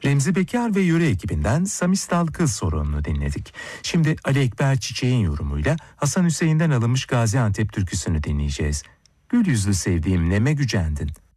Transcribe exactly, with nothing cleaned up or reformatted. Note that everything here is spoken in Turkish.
Remzi Bekar ve Yöre ekibinden Samistal Kız sorununu dinledik. Şimdi Ali Ekber Çiçek'in yorumuyla Hasan Hüseyin'den alınmış Gaziantep türküsünü dinleyeceğiz. Gül yüzlü sevdiğim neme gücendin.